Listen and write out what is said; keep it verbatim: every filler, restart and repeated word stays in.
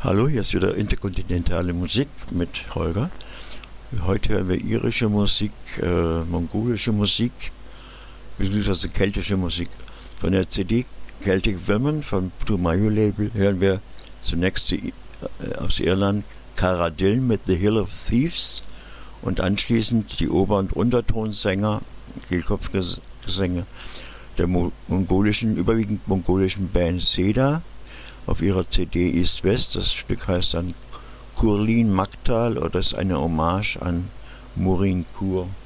Hallo, hier ist wieder interkontinentale Musik mit Holger. Heute hören wir irische Musik, äh, mongolische Musik, beziehungsweise keltische Musik. Von der C D Celtic Women vom Putumayo Label hören wir zunächst die, äh, aus Irland Cara Dillon mit The Hill of Thieves und anschließend die Ober- und Untertonsänger, Kehlkopfgesänge der Mo- mongolischen, überwiegend mongolischen Band Seda auf ihrer C D East West. Das Stück heißt dann Kurlin Maktal oder ist eine Hommage an Murin Kur.